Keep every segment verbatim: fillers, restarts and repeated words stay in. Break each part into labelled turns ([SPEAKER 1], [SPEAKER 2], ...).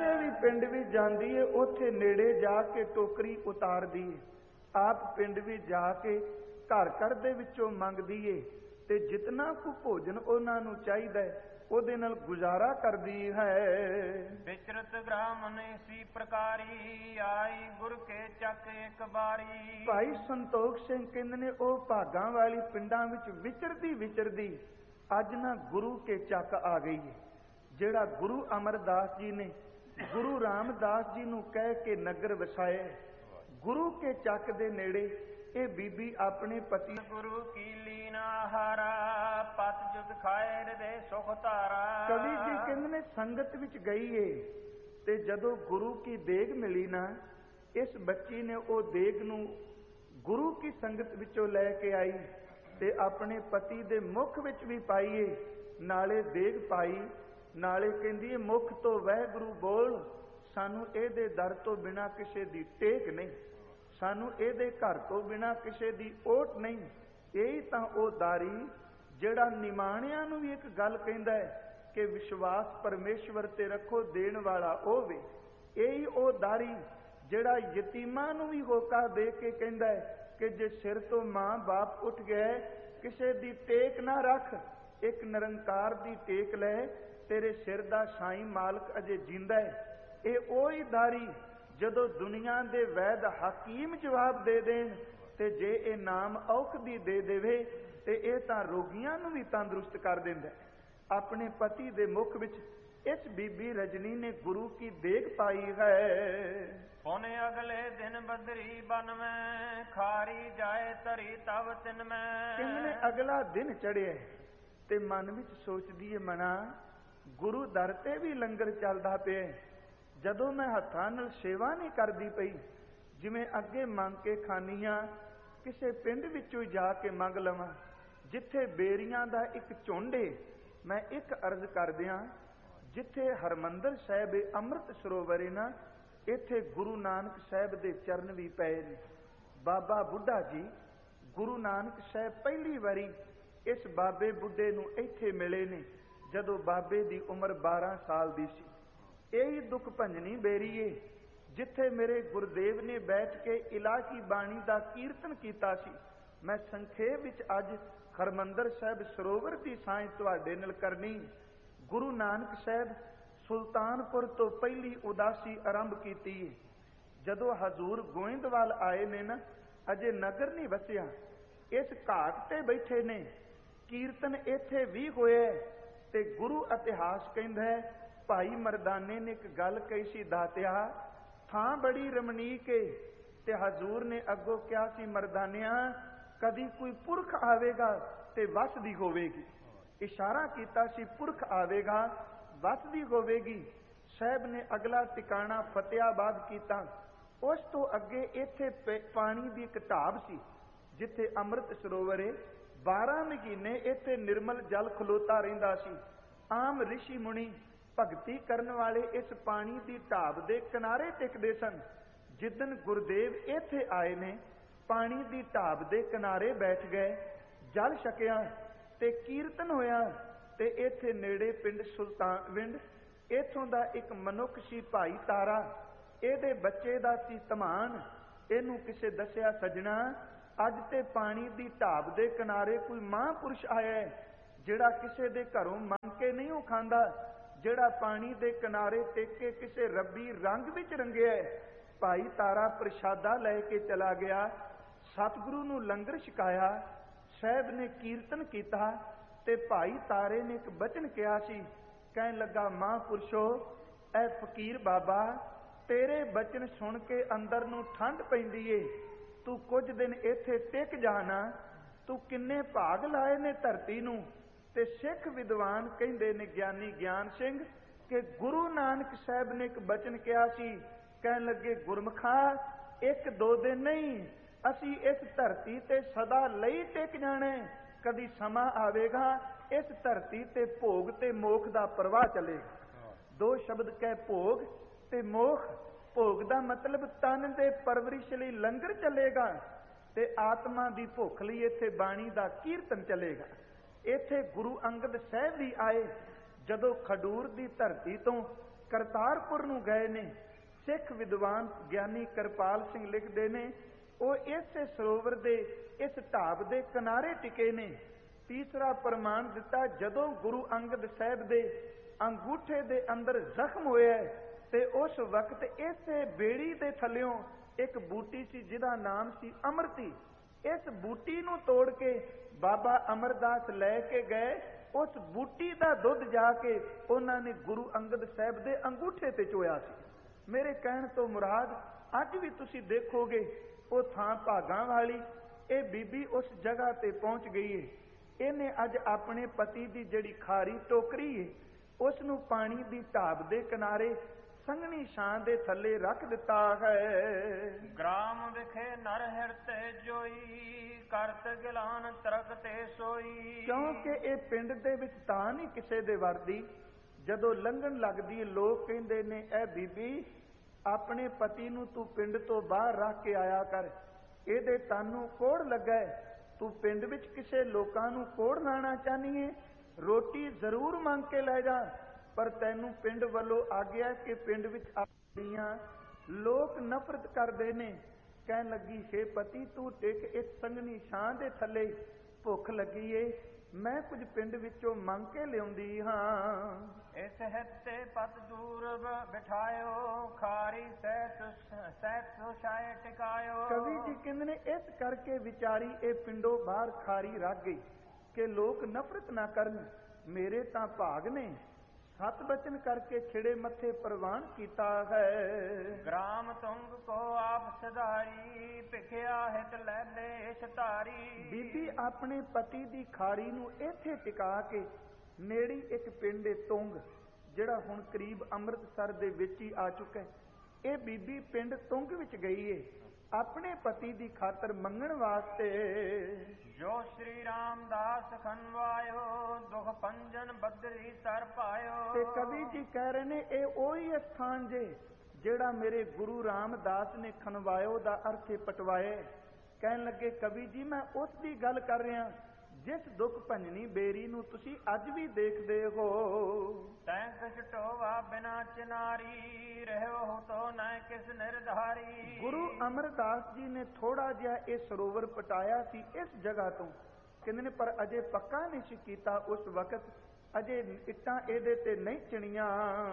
[SPEAKER 1] ਕਿਸੇ ਵੀ ਪਿੰਡ ਵਿੱਚ ਜਾਂਦੀ ਏ ਉੱਥੇ ਨੇੜੇ ਜਾ ਕੇ ਟੋਕਰੀ ਉਤਾਰਦੀ ਏ, ਆਪ ਪਿੰਡ ਵਿੱਚ ਜਾ ਕੇ ਘਰ ਘਰ ਦੇ ਵਿੱਚੋਂ ਮੰਗਦੀ ਏ ਤੇ ਜਿਤਨਾ ਕੁ ਭੋਜਨ ਉਹਨਾਂ ਨੂੰ ਚਾਹੀਦਾ ਹੈ ਉਹਦੇ ਨਾਲ ਗੁਜ਼ਾਰਾ ਕਰਦੀ ਹੈ।
[SPEAKER 2] ਵਿਚਰਤ ਬ੍ਰਾਹਮਣ ਇਸੀ ਪ੍ਰਕਾਰੀ ਆਈ ਗੁਰ ਕੇ ਚੱਕ ਇੱਕ ਬਾਰੀ।
[SPEAKER 1] ਭਾਈ ਸੰਤੋਖ ਸਿੰਘ ਕਹਿੰਦੇ ਨੇ ਉਹ ਭਾਗਾਂ ਵਾਲੀ ਪਿੰਡਾਂ ਵਿੱਚ ਵਿਚਰਦੀ ਵਿਚਰਦੀ ਅੱਜ ਨਾ ਗੁਰੂ ਕੇ ਚੱਕ ਆ ਗਈ ਹੈ। ਜਿਹੜਾ ਗੁਰੂ ਅਮਰਦਾਸ ਜੀ ਨੇ ਗੁਰੂ ਰਾਮਦਾਸ ਜੀ ਨੂੰ ਕਹਿ ਕੇ ਨਗਰ ਵਸਾਇਆ, ਗੁਰੂ ਕੇ ਚੱਕ ਦੇ ਨੇੜੇ ਇਹ ਬੀਬੀ ਆਪਣੇ ਪਤੀ
[SPEAKER 2] ਗੁਰੂ ਕੀ ਲੀਨਾ ਹਾਰਾ ਪਤ ਜੁਦ ਖਾਏ ਦੇ ਸੁਖ ਧਾਰਾ।
[SPEAKER 1] ਕਵੀ ਜੀ ਕਹਿੰਦੇ ਨੇ ਸੰਗਤ ਵਿੱਚ ਗਈ ਏ ਤੇ ਜਦੋਂ ਗੁਰੂ ਕੀ ਦੇਗ ਮਿਲੀ ਨਾ, ਇਸ ਬੱਚੀ ਨੇ ਉਹ ਦੇਗ ਨੂੰ ਗੁਰੂ ਕੀ ਸੰਗਤ ਵਿੱਚੋਂ ਲੈ ਕੇ ਆਈ ਤੇ ਆਪਣੇ ਪਤੀ ਦੇ ਮੁਖ ਵਿੱਚ ਵੀ ਪਾਈਏ, ਨਾਲੇ ਦੇਗ ਪਾਈ, ਨਾਲੇ ਕਹਿੰਦੀ ਏ ਮੁਖ ਤੋਂ ਵਾਹਿਗੁਰੂ ਬੋਲ, ਸਾਨੂੰ ਇਹਦੇ ਦਰ ਤੋਂ ਬਿਨਾਂ ਕਿਸੇ ਦੀ ਟੇਕ ਨਹੀਂ, ਸਾਨੂੰ ਇਹਦੇ ਘਰ ਤੋਂ ਬਿਨਾਂ ਕਿਸੇ ਦੀ ਓਟ ਨਹੀਂ। ਇਹੀ ਤਾਂ ਉਹ ਦਾਰੀ ਜਿਹੜਾ ਨਿਮਾਣਿਆਂ ਨੂੰ ਵੀ ਇੱਕ ਗੱਲ ਕਹਿੰਦਾ ਹੈ ਕਿ ਵਿਸ਼ਵਾਸ ਪਰਮੇਸ਼ਵਰ ਤੇ ਰੱਖੋ, ਦੇਣ ਵਾਲਾ ਉਹ ਵੇ। ਇਹੀ ਉਹ ਦਾਰੀ ਜਿਹੜਾ ਯਤੀਮਾਂ ਨੂੰ ਵੀ ਹੋਕਾ ਦੇ ਕੇ ਕਹਿੰਦਾ ਹੈ ਕਿ ਜੇ ਸਿਰ ਤੋਂ ਮਾਂ ਬਾਪ ਉੱਠ ਗਏ ਕਿਸੇ ਦੀ ਟੇਕ ਨਾ ਰੱਖ, ਇੱਕ ਨਿਰੰਕਾਰ ਦੀ ਟੇਕ ਲੈ, ਤੇਰੇ ਸਿਰ ਦਾ ਸਾਈਂ ਮਾਲਕ ਅਜੇ ਜਿੰਦਾ ਹੈ। ਇਹ ਉਹੀ ਦਾਰੀ ਜਦੋਂ ਦੁਨੀਆ ਦੇ ਵੈਦ ਹਕੀਮ ਜਵਾਬ ਦੇ ਦੇਣ ਤੇ ਜੇ ਇਹ ਨਾਮ ਔਖ ਦੀ ਦੇ ਦੇਵੇ ਤੇ ਇਹ ਤਾਂ ਰੋਗੀਆਂ ਨੂੰ ਵੀ ਤੰਦਰੁਸਤ ਕਰ ਦਿੰਦਾ। ਆਪਣੇ ਪਤੀ ਦੇ ਮੁਖ ਵਿੱਚ ਇਸ ਬੀਬੀ ਰਜਨੀ ਨੇ ਗੁਰੂ ਕੀ ਦੇਗ ਪਾਈ ਹੈ।
[SPEAKER 2] ਉਹਨੇ ਅਗਲੇ ਦਿਨ ਬਦਰੀ ਬਨ ਮੈਂ ਖਾਰੀ ਜਾਏ ਧਰੀ ਤਵ ਤਿਨ ਮੈਂ।
[SPEAKER 1] ਕਿੰਨੇ ਅਗਲਾ ਦਿਨ ਚੜਿਆ ਤੇ ਮਨ ਵਿੱਚ ਸੋਚਦੀ ਏ ਮਨਾ ਗੁਰੂ ਦਰ ਤੇ ਵੀ ਲੰਗਰ ਚੱਲਦਾ ਪਿਆ, ਜਦੋਂ ਮੈਂ ਹੱਥਾਂ ਨਾਲ ਸੇਵਾ ਨਹੀਂ ਕਰਦੀ ਪਈ, ਜਿਵੇਂ ਅੱਗੇ ਮੰਗ ਕੇ ਖਾਨੀਆਂ ਕਿਸੇ ਪਿੰਡ ਵਿੱਚੋਂ ਜਾ ਕੇ ਮੰਗ ਲਵਾਂ ਜਿੱਥੇ ਬੇਰੀਆਂ ਦਾ ਇੱਕ ਝੁੰਡ ਏ। ਮੈਂ ਇੱਕ ਅਰਜ਼ ਕਰਦਿਆਂ, ਜਿੱਥੇ ਹਰਮੰਦਰ ਸਾਹਿਬ ਅੰਮ੍ਰਿਤ ਸਰੋਵਰ ਏ ਨਾ, ਇੱਥੇ ਗੁਰੂ ਨਾਨਕ ਸਾਹਿਬ ਦੇ ਚਰਨ ਵੀ ਪਏ ਨੇ। ਬਾਬਾ ਬੁੱਢਾ ਜੀ ਗੁਰੂ ਨਾਨਕ ਸਾਹਿਬ ਪਹਿਲੀ ਵਾਰੀ ਇਸ ਬਾਬੇ ਬੁੱਢੇ ਨੂੰ ਇੱਥੇ ਮਿਲੇ ਨੇ ਜਦੋਂ ਬਾਬੇ ਦੀ ਉਮਰ ਬਾਰਾਂ ਸਾਲ ਦੀ ਸੀ। ਇਹੀ ਦੁੱਖ ਭੰਜਨੀ ਬੇਰੀ ਏ ਜਿੱਥੇ ਮੇਰੇ ਗੁਰਦੇਵ ਨੇ ਬੈਠ ਕੇ ਇਲਾਹੀ ਬਾਣੀ ਦਾ ਕੀਰਤਨ ਕੀਤਾ ਸੀ। ਮੈਂ ਸੰਖੇਪ ਵਿੱਚ ਅੱਜ ਹਰਮੰਦਰ ਸਾਹਿਬ ਸਰੋਵਰ ਦੀ ਸਾਂਝ ਤੁਹਾਡੇ ਨਾਲ ਕਰਨੀ। ਗੁਰੂ ਨਾਨਕ ਸਾਹਿਬ ਸੁਲਤਾਨਪੁਰ ਤੋਂ ਪਹਿਲੀ ਉਦਾਸੀ ਆਰੰਭ ਕੀਤੀ ਏ। ਜਦੋਂ ਹਜ਼ੂਰ ਗੋਇੰਦਵਾਲ ਆਏ ਨੇ ਨਾ, ਅਜੇ ਨਗਰ ਨਹੀਂ ਵਸਿਆ, ਇਸ ਘਾਟ ਤੇ ਬੈਠੇ ਨੇ, ਕੀਰਤਨ ਇੱਥੇ ਵੀ ਹੋਇਆ ਤੇ ਗੁਰੂ ਇਤਿਹਾਸ ਕਹਿੰਦਾ ਹੈ ਭਾਈ ਮਰਦਾਨੇ ਨੇ ਇੱਕ ਗੱਲ ਕਹੀ ਸੀ, ਦਾਤਿਆ ਥਾਂ ਬੜੀ ਰਮਣੀਕ ਏ, ਤੇ ਹਜ਼ੂਰ ਨੇ ਅੱਗੋਂ ਕਿਹਾ ਸੀ ਮਰਦਾਨਿਆਂ ਕਦੀ ਕੋਈ ਪੁਰਖ ਆਵੇਗਾ ਤੇ ਵਸਦੀ ਹੋਵੇਗੀ। ਇਸ਼ਾਰਾ ਕੀਤਾ ਸੀ ਪੁਰਖ ਆਵੇਗਾ ਵਸਦੀ ਹੋਵੇਗੀ। ਸਾਹਿਬ ਨੇ ਅਗਲਾ ਟਿਕਾਣਾ ਫਤਿਆਬਾਦ ਕੀਤਾ। ਉਸ ਤੋਂ ਅੱਗੇ ਇੱਥੇ ਪਾਣੀ ਦੀ ਇੱਕ ਢਾਬ ਸੀ ਜਿੱਥੇ ਅੰਮ੍ਰਿਤ ਸਰੋਵਰ ਏ। ਬਾਰਾਂ ਮਹੀਨੇ ਇੱਥੇ ਨਿਰਮਲ ਜਲ ਖਲੋਤਾ ਰਹਿੰਦਾ ਸੀ। ਆਮ ਰਿਸ਼ੀ ਮੁਨੀ ਭਗਤੀ ਕਰਨ ਵਾਲੇ ਇਸ ਪਾਣੀ ਦੀ ਢਾਬ ਦੇ ਕਿਨਾਰੇ ਟਿਕਦੇ ਸਨ। ਜਿੱਦਣ ਗੁਰਦੇਵ ਇੱਥੇ ਆਏ ਨੇ, ਪਾਣੀ ਦੀ ਢਾਬ ਦੇ ਕਿਨਾਰੇ ਬੈਠ ਗਏ, ਜਲ ਛਕਿਆ ਤੇ ਕੀਰਤਨ ਹੋਇਆ। ਤੇ ਇੱਥੇ ਨੇੜੇ ਪਿੰਡ ਸੁਲਤਾਨਵਿੰਡ, ਇੱਥੋਂ ਦਾ ਇੱਕ ਮਨੁੱਖ ਸੀ ਭਾਈ ਤਾਰਾ, ਇਹਦੇ ਬੱਚੇ ਦਾ ਸੀ ਧਮਾਨ। ਇਹਨੂੰ ਕਿਸੇ ਦੱਸਿਆ, ਸੱਜਣਾ ਅੱਜ ਤੇ ਪਾਣੀ ਦੀ ਢਾਬ ਦੇ ਕਿਨਾਰੇ ਕੋਈ ਮਹਾਂਪੁਰਸ਼ ਆਇਆ ਜਿਹੜਾ ਕਿਸੇ ਦੇ ਘਰੋਂ ਮੰਗ ਕੇ ਨਹੀਂ ਉਹ ਖਾਂਦਾ, ਜਿਹੜਾ ਪਾਣੀ ਦੇ ਕਿਨਾਰੇ ਟਿਕ ਕੇ ਕਿਸੇ ਰੱਬੀ ਰੰਗ ਵਿੱਚ ਰੰਗਿਆ। ਭਾਈ ਤਾਰਾ ਪ੍ਰਸ਼ਾਦਾ ਲੈ ਕੇ ਚਲਾ ਗਿਆ, ਸਤਿਗੁਰੂ ਨੂੰ ਲੰਗਰ ਛਕਾਇਆ, ਸਾਹਿਬ ਨੇ ਕੀਰਤਨ ਕੀਤਾ ਤੇ ਭਾਈ ਤਾਰੇ ਨੇ ਇੱਕ ਬਚਨ ਕਿਹਾ ਸੀ। ਕਹਿਣ ਲੱਗਾ, ਮਹਾਂਪੁਰਸ਼ੋ ਐ ਫਕੀਰ ਬਾਬਾ, ਤੇਰੇ ਬਚਨ ਸੁਣ ਕੇ ਅੰਦਰ ਨੂੰ ਠੰਡ ਪੈਂਦੀ ਏ, ਤੂੰ ਕੁਝ ਦਿਨ ਇੱਥੇ ਟਿਕ ਜਾਣਾ। ਤੂੰ ਕਿੰਨੇ ਭਾਗ ਲਾਏ ਨੇ ਧਰਤੀ ਨੂੰ। ਤੇ ਸਿੱਖ ਵਿਦਵਾਨ ਕਹਿੰਦੇ ਨੇ, ਗਿਆਨੀ ਗਿਆਨ ਸਿੰਘ, ਕਿ ਗੁਰੂ ਨਾਨਕ ਸਾਹਿਬ ਨੇ ਇੱਕ ਬਚਨ ਕਿਹਾ ਸੀ। ਕਹਿਣ ਲੱਗੇ, ਗੁਰਮਖਾ ਇੱਕ ਦੋ ਦਿਨ ਨਹੀਂ, ਅਸੀਂ ਇਸ ਧਰਤੀ ਤੇ ਸਦਾ ਲਈ ਟਿਕ ਜਾਣਾ। ਕਦੀ ਸਮਾਂ ਆਵੇਗਾ ਇਸ ਧਰਤੀ ਤੇ ਭੋਗ ਤੇ ਮੋਖ ਦਾ ਪ੍ਰਵਾਹ ਚੱਲੇਗਾ। ਦੋ ਸ਼ਬਦ ਕਹਿ, ਭੋਗ ਤੇ ਮੋਖ। ਭੋਗ ਦਾ ਮਤਲਬ ਤਨ ਦੇ ਪਰਵਰਿਸ਼ ਲਈ ਲੰਗਰ ਚੱਲੇਗਾ ਤੇ ਆਤਮਾ ਦੀ ਭੁੱਖ ਲਈ ਇੱਥੇ ਬਾਣੀ ਦਾ ਕੀਰਤਨ ਚੱਲੇਗਾ। ਇੱਥੇ ਗੁਰੂ ਅੰਗਦ ਸਾਹਿਬ ਵੀ ਆਏ ਜਦੋਂ ਖਡੂਰ ਦੀ ਧਰਤੀ ਤੋਂ ਕਰਤਾਰਪੁਰ ਨੂੰ ਗਏ ਨੇ। ਸਿੱਖ ਵਿਦਵਾਨ ਗਿਆਨੀ ਕਿਰਪਾਲ ਸਿੰਘ ਲਿਖਦੇ ਨੇ, ਉਹ ਇਸੇ ਸਰੋਵਰ ਦੇ ਇਸ ਢਾਬ ਦੇ ਕਿਨਾਰੇ ਟਿਕੇ ਨੇ। ਤੀਸਰਾ ਪ੍ਰਮਾਣ ਦਿੱਤਾ, ਜਦੋਂ ਗੁਰੂ ਅੰਗਦ ਸਾਹਿਬ ਦੇ ਅੰਗੂਠੇ ਦੇ ਅੰਦਰ ਜ਼ਖਮ ਹੋਇਆ ਤੇ ਉਸ ਵਕਤ ਇਸੇ ਬੇੜੀ ਦੇ ਥੱਲਿਓਂ ਇੱਕ ਬੂਟੀ ਸੀ ਜਿਹਦਾ ਨਾਮ ਸੀ ਅੰਮ੍ਰਿਤੀ। ਇਸ ਬੂਟੀ ਨੂੰ ਤੋੜ ਕੇ ਬਾਬਾ ਅਮਰਦਾਸ ਲੈ ਕੇ ਗਏ। ਉਸ ਬੂਟੀ ਦਾ ਦੁੱਧ ਜਾ ਕੇ ਉਹਨਾਂ ਨੇ ਗੁਰੂ ਅੰਗਦ ਸਾਹਿਬ ਦੇ ਅੰਗੂਠੇ ਤੇ ਚੋਇਆ ਸੀ। ਮੇਰੇ ਕਹਿਣ ਤੋਂ ਮੁਰਾਦ, ਅੱਜ ਵੀ ਤੁਸੀਂ ਦੇਖੋਗੇ ਉਹ ਥਾਂ ਭਾਗਾਂ ਵਾਲੀ, ਇਹ ਬੀਬੀ ਉਸ ਜਗ੍ਹਾ ਤੇ ਪਹੁੰਚ ਗਈ ਏ। ਇਹਨੇ ਅੱਜ ਆਪਣੇ ਪਤੀ ਦੀ ਜਿਹੜੀ ਖਾਰੀ ਟੋਕਰੀ ਏ ਉਸ ਨੂੰ ਪਾਣੀ ਦੀ ਢਾਬ ਦੇ ਕਿਨਾਰੇ ਸੰਘਣੀ ਛਾਂ ਦੇ ਥੱਲੇ ਰੱਖ ਦਿੱਤਾ ਹੈ।
[SPEAKER 2] ਗ੍ਰਾਮ ਵਿਖੇ ਨਰ ਹਿਰਤੇ ਜੋਈ, ਕਰਤ ਗਿਲਾਨ ਤਰਕ ਤੇ ਸੋਈ।
[SPEAKER 1] ਕਿਉਂਕਿ ਇਹ ਪਿੰਡ ਦੇ ਵਿੱਚ ਤਾਂ ਨਹੀਂ ਕਿਸੇ ਦੇ ਵਰਦੀ, ਜਦੋਂ ਲੰਘਣ ਲੱਗਦੀ ਲੋਕ ਕਹਿੰਦੇ ਨੇ, ਇਹ ਬੀਬੀ ਆਪਣੇ ਪਤੀ ਨੂੰ ਤੂੰ ਪਿੰਡ ਤੋਂ ਬਾਹਰ ਰੱਖ ਕੇ ਆਇਆ ਕਰ, ਇਹਦੇ ਤਨ ਨੂੰ ਕੋੜ ਲੱਗਾ, ਤੂੰ ਪਿੰਡ ਵਿੱਚ ਕਿਸੇ ਲੋਕਾਂ ਨੂੰ ਕੋੜ ਲਾਣਾ ਚਾਹਨੀ ਏ, ਰੋਟੀ ਜ਼ਰੂਰ ਮੰਗ ਕੇ ਲੈ ਜਾ, ਪਰ ਤੈਨੂੰ ਪਿੰਡ ਵੱਲੋਂ ਆਗਿਆ ਕਿ ਪਿੰਡ ਵਿੱਚ ਆਈਆਂ ਲੋਕ ਨਫ਼ਰਤ ਕਰਦੇ ਨੇ। ਕਹਿਣ ਲੱਗੀ, ਹੇ ਪਤੀ ਤੂੰ ਟਿਕ ਇਸ ਸੰਘਣੀ ਛਾਂ ਦੇ ਥੱਲੇ, ਭੁੱਖ ਲੱਗੀ ਏ, ਮੈਂ ਕੁਝ ਪਿੰਡ ਵਿੱਚੋਂ ਮੰਗ ਕੇ ਲਿਆਉਂਦੀ ਹਾਂ।
[SPEAKER 2] ਇਸ ਹਿੱਤੇ ਪਤ ਦੂਰ ਬਿਠਾਇਓ, ਖਾਰੀ ਸਹਿਤ ਸਹਿਤ ਸੁਸ਼ਾਏ ਟਿਕਾਇਓ।
[SPEAKER 1] ਕਵੀ ਜੀ ਕਹਿੰਦੇ ਨੇ, ਇਸ ਕਰਕੇ ਵਿਚਾਰੀ ਇਹ ਪਿੰਡੋਂ ਬਾਹਰ ਖਾਰੀ ਰੱਖ ਗਈ ਕਿ ਲੋਕ ਨਫ਼ਰਤ ਨਾ ਕਰਨ। ਮੇਰੇ ਤਾਂ ਭਾਗ ਨੇ, ਸਤ ਬਚਨ ਕਰਕੇ ਖਿੜੇ ਮੱਥੇ ਪ੍ਰਵਾਨ ਕੀਤਾ ਹੈ।
[SPEAKER 2] ਗ੍ਰਾਮ ਤੁੰਗ ਕੋ ਆਪ ਸਦਾਰੀ, ਭਿਖਿਆ ਹਿਤ ਲੈ ਦੇਸ਼ ਧਾਰੀ।
[SPEAKER 1] ਬੀਬੀ ਆਪਣੇ ਪਤੀ ਦੀ ਖਾਰੀ ਨੂੰ ਇੱਥੇ ਟਿਕਾ ਕੇ ਨੇੜੀ ਇੱਕ ਪਿੰਡ ਏ ਤੁੰਗ, ਜਿਹੜਾ ਹੁਣ ਕਰੀਬ ਅੰਮ੍ਰਿਤਸਰ ਦੇ ਵਿੱਚ ਹੀ ਆ ਚੁੱਕਾ ਹੈ। ਇਹ ਬੀਬੀ ਪਿੰਡ ਤੁੰਗ ਵਿੱਚ ਗਈ ਏ ਆਪਣੇ ਪਤੀ ਦੀ ਖਾਤਰ ਮੰਗਣ ਵਾਸਤੇ।
[SPEAKER 2] ਜੋ ਸ਼੍ਰੀ ਰਾਮਦਾਸ ਖਨਵਾਇਓ, ਦੁਖ ਪੰਜਨ ਬਦਰੀ ਸਰ ਪਾਇਓ।
[SPEAKER 1] ਤੇ ਕਵੀ ਜੀ ਕਹਿ ਰਹੇ ਨੇ, ਇਹ ਉਹੀ ਸਥਾਨ ਜੇ ਜਿਹੜਾ ਮੇਰੇ ਗੁਰੂ ਰਾਮਦਾਸ ਨੇ ਖਨਵਾਇਓ ਦਾ ਅਰਥ ਹੈ ਪਟਵਾਏ। ਕਹਿਣ ਲੱਗੇ, ਕਵੀ ਜੀ ਮੈਂ ਉਸ ਦੀ ਗੱਲ ਕਰ ਰਿਹਾ ਜਿਸ ਦੁੱਖ ਭੰਜਨੀ ਬੇਰੀ ਨੂੰ ਤੁਸੀਂ ਅੱਜ ਵੀ ਦੇਖਦੇ ਹੋ।
[SPEAKER 2] ਤੈਂ ਕਿਛ ਟੋਵਾ ਬਿਨਾ ਚਿਨਾਰੀ, ਰਹਿਓ ਤੋ ਨਾ ਕਿਸ ਨਿਰਧਾਰੀ।
[SPEAKER 1] ਗੁਰੂ ਅਮਰਦਾਸ ਜੀ ਨੇ ਥੋੜਾ ਜਿਹਾ ਇਹ ਸਰੋਵਰ ਪਟਾਇਆ ਸੀ ਇਸ ਜਗ੍ਹਾ ਤੋਂ, ਕਹਿੰਦੇ ਨੇ, ਪਰ ਅਜੇ ਪੱਕਾ ਨਹੀਂ ਸੀ ਕੀਤਾ ਉਸ ਵਕਤ, ਅਜੇ ਇੱਟਾਂ ਇਹਦੇ ਤੇ ਨਹੀਂ ਚਿਣੀਆਂ।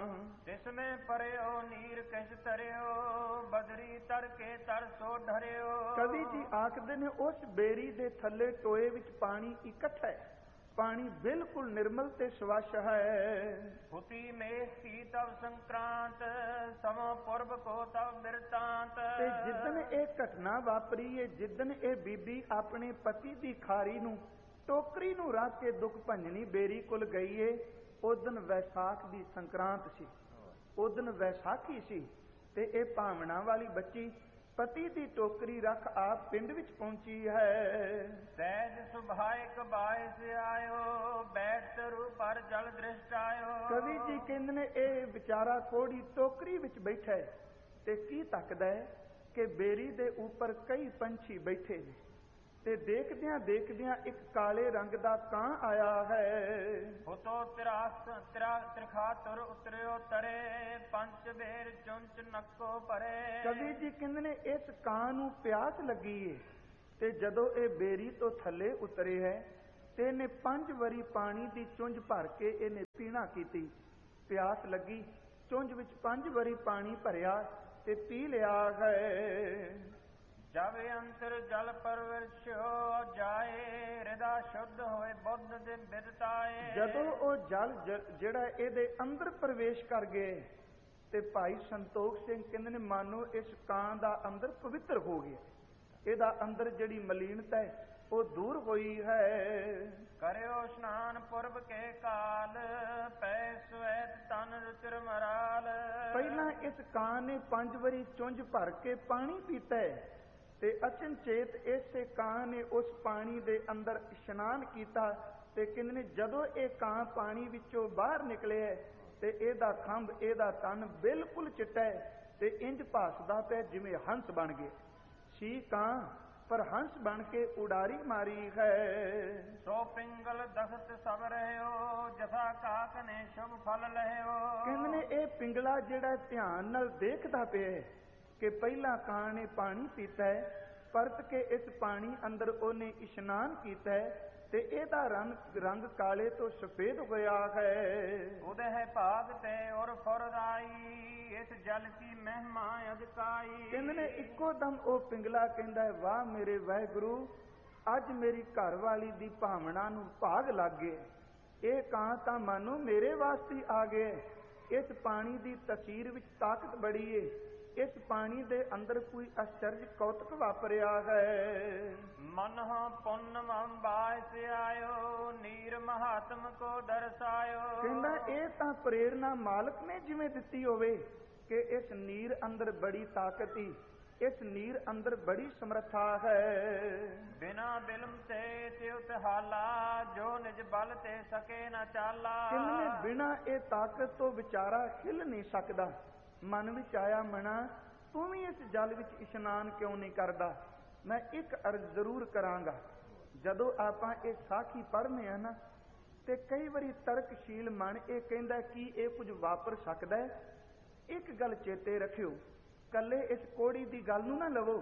[SPEAKER 2] ਜਿਸਮੇ ਪਰਿਓ ਨੀਰ ਕਿਛ ਤਰਿਓ, ਬਦਰੀ ਤੜਕੇ ਤਰਸੋ ਢਰਿਓ।
[SPEAKER 1] ਕਵੀ ਜੀ ਆਖਦੇ ਨੇ, ਉਸ ਬੇਰੀ ਦੇ ਥੱਲੇ ਟੋਏ ਵਿੱਚ ਪਾਣੀ ਇਕੱਠਾ ਹੈ, ਪਾਣੀ ਬਿਲਕੁਲ ਨਿਰਮਲ ਤੇ ਸਵੱਛ ਹੈ।
[SPEAKER 2] ਹੁਤੀ ਮੇਖ ਕੀ ਤਵ ਸੰਕ੍ਰਾਂਤ, ਸਮੋ ਪੁਰਬ ਕੋ ਤਵ ਬਿਰਤਾਂਤ।
[SPEAKER 1] ਤੇ ਜਿੱਦਣ ਇਹ ਘਟਨਾ ਵਾਪਰੀ ਹੈ, ਜਿੱਦਣ ਇਹ ਬੀਬੀ ਆਪਣੇ ਪਤੀ ਦੀ ਖਾਰੀ ਨੂੰ ਟੋਕਰੀ ਨੂੰ ਰੱਖ ਕੇ ਦੁੱਖ ਭੰਜਨੀ ਬੇਰੀ ਕੋਲ ਗਈ ਏ, ਉਸ ਦਿਨ ਵੈਸਾਖ ਦੀ ਸੰਕਰਾਂਤ ਸੀ, ਉਸ ਦਿਨ ਵੈਸਾਖੀ ਸੀ। ਤੇ ਇਹ ਭਾਵਨਾ ਵਾਲੀ ਬੱਚੀ ਪਤੀ ਦੀ ਟੋਕਰੀ ਰੱਖ ਆਪ ਪਿੰਡ ਵਿੱਚ ਪਹੁੰਚੀ ਹੈ।
[SPEAKER 2] ਸਹਿਜ ਸੁਭਾਇਕ ਬਾਇਸ ਆਇਓ, ਬੈਠ ਤਰੂ ਪਰ ਜਲ ਦ੍ਰਿਸ਼ਟ ਆਇਓ।
[SPEAKER 1] ਕਵੀ ਜੀ ਕਹਿੰਦੇ ਨੇ, ਇਹ ਵਿਚਾਰਾ ਕੋੜੀ ਟੋਕਰੀ ਵਿੱਚ ਬੈਠਾ ਹੈ ਤੇ ਕੀ ਤੱਕਦਾ ਹੈ ਕਿ ਬੇਰੀ ਦੇ ਉੱਪਰ ਕਈ ਪੰਛੀ ਬੈਠੇ ਨੇ, ਤੇ ਦੇਖਦਿਆਂ ਦੇਖਦਿਆਂ ਇੱਕ ਕਾਲੇ ਰੰਗ ਦਾ ਕਾਂ ਆਇਆ ਹੈ।
[SPEAKER 2] ਹੁਤੋ ਤਿਰਾਸ ਤਿਰਾ ਤਿਰਖਾ ਤੁਰ ਉਤਰਿਓ ਤਰੇ, ਪੰਚ ਬੇਰ ਚੁੰਚ ਨੱਕੋ ਪਰੇ।
[SPEAKER 1] ਕਵੀ ਜੀ ਕਹਿੰਦੇ ਨੇ, ਇਸ ਕਾਂ ਨੂੰ ਪਿਆਸ ਲੱਗੀ ਏ ਤੇ ਜਦੋਂ ਇਹ ਬੇਰੀ ਤੋਂ ਥੱਲੇ ਉਤਰੇ ਹੈ ਤੇ ਇਹਨੇ ਪੰਜ ਵਾਰੀ ਪਾਣੀ ਦੀ ਚੁੰਝ ਭਰ ਕੇ ਇਹਨੇ ਪੀਣਾ ਕੀਤੀ। ਪਿਆਸ ਲੱਗੀ, ਚੁੰਝ ਵਿੱਚ ਪੰਜ ਵਾਰੀ ਪਾਣੀ ਭਰਿਆ ਤੇ ਪੀ ਲਿਆ ਹੈ।
[SPEAKER 2] ਜਬ ਅੰਤਰ ਜਲ ਪਰਵਰਸ਼ੋ ਜਾਏ, ਹਿਰਦਾ ਸ਼ੁੱਧ ਹੋਏ ਬੁੱਧ ਦੇ ਬਿਰਤਾਏ।
[SPEAKER 1] ਜਦੋਂ ਉਹ ਜਲ ਜਿਹੜਾ ਇਹਦੇ ਅੰਦਰ ਪ੍ਰਵੇਸ਼ ਕਰ ਗਏ ਤੇ ਭਾਈ ਸੰਤੋਖ ਸਿੰਘ ਕਹਿੰਦੇ ਨੇ, ਮਾਨੋ ਇਸ ਕਾਂ ਦਾ ਅੰਦਰ ਪਵਿੱਤਰ ਹੋ ਗਿਆ, ਇਹਦਾ ਅੰਦਰ ਜਿਹੜੀ ਮਲੀਨਤਾ ਹੈ ਉਹ ਦੂਰ ਹੋਈ ਹੈ।
[SPEAKER 2] ਕਰਿਓ ਇਸ਼ਨਾਨ ਪੁਰਬ ਕੇ ਕਾਲ, ਪੈ ਸਵੈਤ ਤਨ ਰੁਚਿਰ ਮਰਾਲ।
[SPEAKER 1] ਪਹਿਲਾਂ ਇਸ ਕਾਂ ਨੇ ਪੰਜ ਵਾਰੀ ਚੁੰਝ ਭਰ ਕੇ ਪਾਣੀ ਪੀਤਾ ਹੈ ਤੇ ਅਚਨਚੇਤ ਇਸੇ ਕਾਂ ਨੇ ਉਸ ਪਾਣੀ ਦੇ ਅੰਦਰ ਇਸ਼ਨਾਨ ਕੀਤਾ। ਤੇ ਕਹਿੰਦੇ ਨੇ, ਜਦੋਂ ਇਹ ਕਾਂ ਪਾਣੀ ਵਿੱਚੋਂ ਬਾਹਰ ਨਿਕਲਿਆ ਤੇ ਇਹਦਾ ਖੰਭ, ਇਹਦਾ ਤਨ ਬਿਲਕੁਲ ਚਿੱਟਾ ਹੈ ਤੇ ਇੰਜ ਭਾਸਦਾ ਪਿਆ ਜਿਵੇਂ ਹੰਸ ਬਣ ਗਏ। ਸੀ ਕਾਂ ਪਰ ਹੰਸ ਬਣ ਕੇ ਉਡਾਰੀ ਮਾਰੀ ਹੈ।
[SPEAKER 2] ਸੋ ਪਿੰਗਲ ਦਖਤ ਸਭ ਰਹਿਓ ਜਥਾ ਕਾਕ ਨੇ ਸ਼ੁਭ ਫਲ ਲਹਿਓ।
[SPEAKER 1] ਕਹਿੰਦੇ ਨੇ ਇਹ ਪਿੰਗਲਾ ਜਿਹੜਾ ਧਿਆਨ ਨਾਲ ਦੇਖਦਾ ਪਿਆ ਕਿ ਪਹਿਲਾਂ ਕਾਂ ਨੇ ਪਾਣੀ ਪੀਤਾ ਹੈ, ਪਰਤ ਕੇ ਇਸ ਪਾਣੀ ਅੰਦਰ ਉਹਨੇ ਇਸ਼ਨਾਨ ਕੀਤਾ ਹੈ ਤੇ ਇਹਦਾ ਰੰਗ ਰੰਗ ਕਾਲੇ ਤੋਂ ਸਫੇਦ ਹੋਇਆ ਹੈ।
[SPEAKER 2] ਉਹਦੇ ਹੈ ਭਾਗ ਤੇ ਔਰ ਫੁਰਦਾਈ ਇਸ ਜਲ ਕੀ ਮਹਿਮਾ ਅਧਿਕਾਈ।
[SPEAKER 1] ਕਹਿੰਦੇ ਨੇ ਇੱਕੋ ਦਮ ਉਹ ਪਿੰਗਲਾ ਕਹਿੰਦਾ ਹੈ, ਵਾਹ ਮੇਰੇ ਵਾਹਿਗੁਰੂ, ਅੱਜ ਮੇਰੀ ਘਰ ਵਾਲੀ ਦੀ ਭਾਵਨਾ ਨੂੰ ਭਾਗ ਲੱਗ ਗਏ। ਇਹ ਕਾਂ ਤਾਂ ਮਾਨੋ ਮੇਰੇ ਵਾਸਤੇ ਆ ਗਏ। ਇਸ ਪਾਣੀ ਦੀ ਤਸੀਰ ਵਿੱਚ ਤਾਕਤ ਬੜੀ ਏ। ਇਸ ਪਾਣੀ ਦੇ ਅੰਦਰ ਕੋਈ ਅਚਰਜ ਕੌਤਕ ਵਾਪਰਿਆ ਹੈ।
[SPEAKER 2] ਮਨ ਹਾਂ ਪੁੰਨ ਬਾਇਸ ਆਇਓ ਨੀਰ ਮਹਾਤਮ ਕੋ ਦਰਸਾਇਓ।
[SPEAKER 1] ਕਹਿੰਦਾ ਇਹ ਤਾਂ ਪ੍ਰੇਰਨਾ ਮਾਲਕ ਨੇ ਜਿਵੇਂ ਦਿੱਤੀ ਹੋਵੇ ਕਿ ਇਸ ਨੀਰ ਅੰਦਰ ਬੜੀ ਤਾਕਤ ਹੀ, ਇਸ ਨੀਰ ਅੰਦਰ ਬੜੀ ਸਮਰੱਥਾ ਹੈ।
[SPEAKER 2] ਬਿਨਾ ਬਿਲਮ ਤੇ ਤਿਉ ਹਾਲਾ ਜੋ ਨਿਜ ਬਲ ਤੇ ਸਕੇ ਨਾ ਚਾਲਾ।
[SPEAKER 1] ਕਹਿੰਦੇ ਬਿਨਾ ਇਹ ਤਾਕਤ ਤੋਂ ਵਿਚਾਰਾ ਹਿੱਲ ਨਹੀਂ ਸਕਦਾ। ਮਨ ਵਿੱਚ ਆਇਆ, ਮਨਾ ਤੂੰ ਵੀ ਇਸ ਜਲ ਵਿੱਚ ਇਸ਼ਨਾਨ ਕਿਉਂ ਨਹੀਂ ਕਰਦਾ? ਮੈਂ ਇੱਕ ਅਰਜ਼ ਜ਼ਰੂਰ ਕਰਾਂਗਾ। ਜਦੋਂ ਆਪਾਂ ਇਹ ਸਾਖੀ ਪੜ੍ਹਨੇ ਆ ਨਾ ਤੇ ਕਈ ਵਾਰੀ ਤਰਕਸ਼ੀਲ ਮਨ ਇਹ ਕਹਿੰਦਾ ਕਿ ਇਹ ਕੁਝ ਵਾਪਰ ਸਕਦਾ ਹੈ। ਇੱਕ ਗੱਲ ਚੇਤੇ ਰੱਖਿਓ, ਕੱਲੇ ਇਸ ਕੋੜੀ ਦੀ ਗੱਲ ਨੂੰ ਨਾ ਲਵੋ,